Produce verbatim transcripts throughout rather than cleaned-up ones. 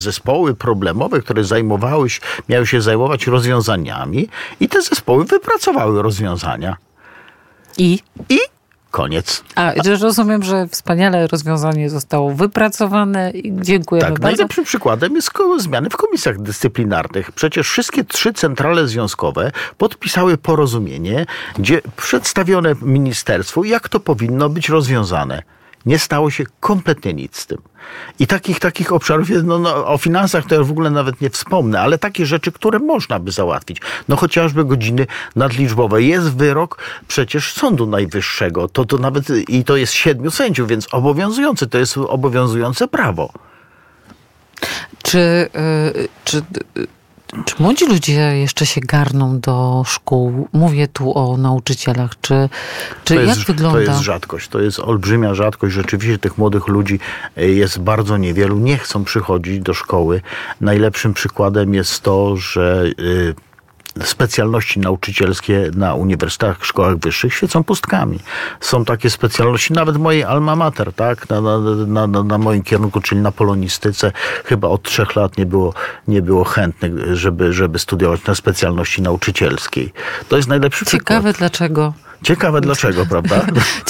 Zespoły problemowe, które zajmowały się, miały się zajmować rozwiązaniami i te zespoły wypracowały rozwiązania. I? I koniec. A, rozumiem, że wspaniale rozwiązanie zostało wypracowane i dziękujemy tak, bardzo. Najlepszym przykładem jest zmiany w komisjach dyscyplinarnych. Przecież wszystkie trzy centrale związkowe podpisały porozumienie, gdzie przedstawione ministerstwu, jak to powinno być rozwiązane. Nie stało się kompletnie nic z tym. I takich takich obszarów jest, no, no, o finansach to ja w ogóle nawet nie wspomnę, ale takie rzeczy, które można by załatwić. No chociażby godziny nadliczbowe. Jest wyrok przecież Sądu Najwyższego. To, to nawet, i to jest siedmiu sędziów, więc obowiązujący, to jest obowiązujące prawo. Czy, yy, czy yy... Czy młodzi ludzie jeszcze się garną do szkół? Mówię tu o nauczycielach. Czy, czy to jak jest, wygląda? To jest rzadkość. To jest olbrzymia rzadkość. Rzeczywiście tych młodych ludzi jest bardzo niewielu. Nie chcą przychodzić do szkoły. Najlepszym przykładem jest to, że yy, specjalności nauczycielskie na uniwersytetach, szkołach wyższych świecą pustkami. Są takie specjalności, nawet mojej alma mater, tak? Na, na, na, na, na moim kierunku, czyli na polonistyce, chyba od trzech lat nie było, nie było chętnych, żeby, żeby studiować na specjalności nauczycielskiej. To jest najlepszy przykład. Ciekawe dlaczego. Ciekawe dlaczego, prawda?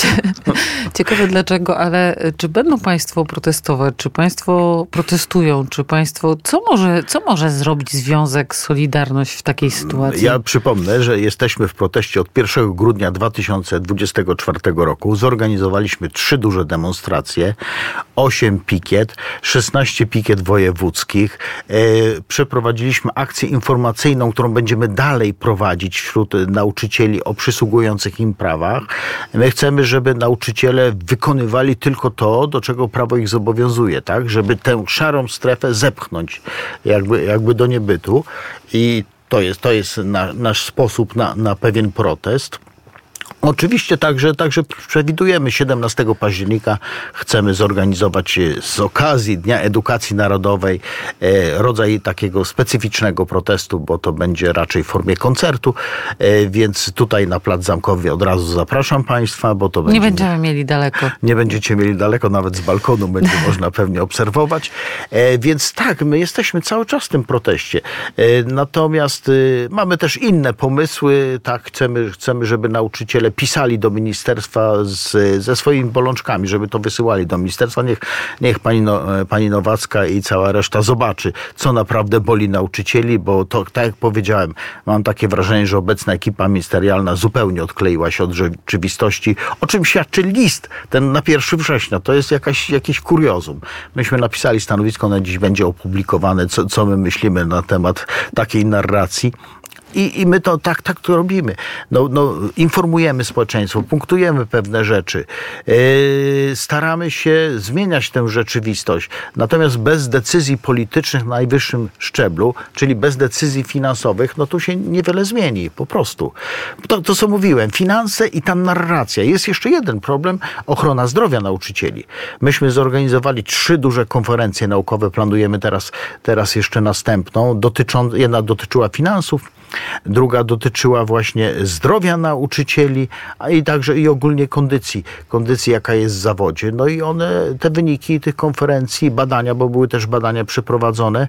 Ciekawe dlaczego, ale czy będą państwo protestować? Czy państwo protestują? Czy państwo... Co może, co może zrobić Związek Solidarność w takiej sytuacji? Ja przypomnę, że jesteśmy w proteście od pierwszego grudnia dwa tysiące dwudziestego czwartego roku. Zorganizowaliśmy trzy duże demonstracje, osiem pikiet, szesnaście pikiet wojewódzkich. E, przeprowadziliśmy akcję informacyjną, którą będziemy dalej prowadzić wśród nauczycieli o przysługujących im prawach. My chcemy, żeby nauczyciele wykonywali tylko to, do czego prawo ich zobowiązuje, tak? Żeby tę szarą strefę zepchnąć jakby, jakby do niebytu. I to jest, to jest na, nasz sposób na, na pewien protest. Oczywiście także, także przewidujemy siedemnastego października chcemy zorganizować z okazji Dnia Edukacji Narodowej rodzaj takiego specyficznego protestu, bo to będzie raczej w formie koncertu, więc tutaj na Plac Zamkowy od razu zapraszam państwa, bo to będzie... Nie będziemy mieli daleko. Nie będziecie mieli daleko, nawet z balkonu będzie można pewnie obserwować. Więc tak, my jesteśmy cały czas w tym proteście. Natomiast mamy też inne pomysły, tak, chcemy, chcemy żeby nauczyciele pisali do ministerstwa z, ze swoimi bolączkami, żeby to wysyłali do ministerstwa. Niech, niech pani, no, pani Nowacka i cała reszta zobaczy, co naprawdę boli nauczycieli, bo to, tak jak powiedziałem, mam takie wrażenie, że obecna ekipa ministerialna zupełnie odkleiła się od rzeczywistości, o czym świadczy list ten na pierwszego września. To jest jakaś, jakieś kuriozum. Myśmy napisali stanowisko, na dziś będzie opublikowane, co, co my myślimy na temat takiej narracji. I, I my to tak, tak to robimy. No, no, informujemy społeczeństwo, punktujemy pewne rzeczy, yy, staramy się zmieniać tę rzeczywistość. Natomiast bez decyzji politycznych na najwyższym szczeblu, czyli bez decyzji finansowych, no tu się niewiele zmieni, po prostu. To, to co mówiłem, finanse i ta narracja. Jest jeszcze jeden problem, ochrona zdrowia nauczycieli. Myśmy zorganizowali trzy duże konferencje naukowe, planujemy teraz, teraz jeszcze następną. Dotyczą, jedna dotyczyła finansów, druga dotyczyła właśnie zdrowia nauczycieli, a i także i ogólnie kondycji, kondycji jaka jest w zawodzie. No i one, te wyniki tych konferencji, badania, bo były też badania przeprowadzone,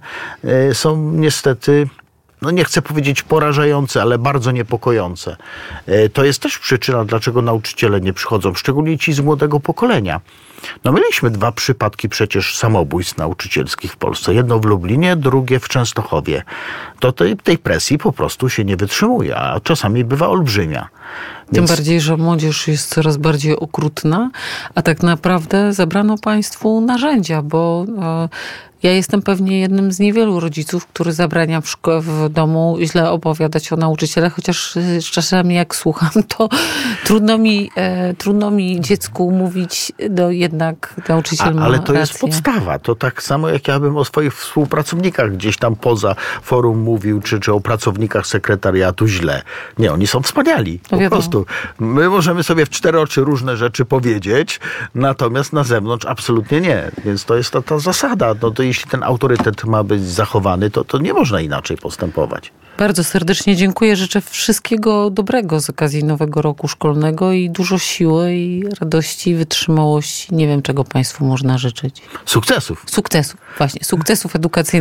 są niestety, no nie chcę powiedzieć porażające, ale bardzo niepokojące. To jest też przyczyna, dlaczego nauczyciele nie przychodzą, szczególnie ci z młodego pokolenia. No mieliśmy dwa przypadki przecież samobójstw nauczycielskich w Polsce. Jedno w Lublinie, drugie w Częstochowie. To tej, tej presji po prostu się nie wytrzymuje, a czasami bywa olbrzymia. Tym Więc... bardziej, że młodzież jest coraz bardziej okrutna, a tak naprawdę zabrano państwu narzędzia, bo e, ja jestem pewnie jednym z niewielu rodziców, który zabrania w, szko- w domu źle opowiadać o nauczycielach, chociaż z czasami jak słucham, to trudno mi, e, trudno mi dziecku mówić, no jednak nauczyciel ma Ale to rację. jest podstawa. To tak samo jak ja bym o swoich współpracownikach gdzieś tam poza forum mówił, czy, czy o pracownikach sekretariatu źle. Nie, oni są wspaniali. Po wiadomo. prostu. My możemy sobie w cztery oczy różne rzeczy powiedzieć, natomiast na zewnątrz absolutnie nie. Więc to jest ta, ta zasada. No to jeśli ten autorytet ma być zachowany, to, to nie można inaczej postępować. Bardzo serdecznie dziękuję. Życzę wszystkiego dobrego z okazji nowego roku szkolnego i dużo siły i radości, wytrzymałości. Nie wiem, czego Państwu można życzyć. Sukcesów. Sukcesów, właśnie. Sukcesów edukacyjnych.